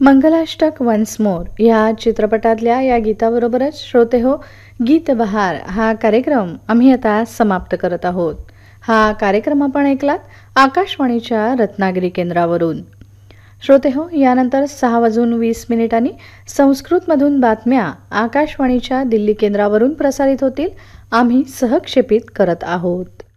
Mangalashtak once more या चित्रपटातल्या या गीताबरोबरच श्रोते हो, गीत बहार हा कार्यक्रम आम्ही आता समाप्त करत आहोत. हा कार्यक्रम आपण ऐकलात आकाशवाणीच्या रत्नागिरी केंद्रावरून. श्रोते हो, यानंतर 6:20 संस्कृतमधून बातम्या आकाशवाणीच्या दिल्ली केंद्रावरून प्रसारित होतील. आम्ही सहक्षेपित करत आहोत.